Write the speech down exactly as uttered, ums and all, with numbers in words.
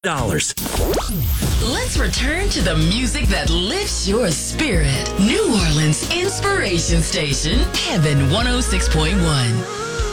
dollars. Let's return to the music that lifts your spirit. New Orleans Inspiration Station, Heaven one oh six point one.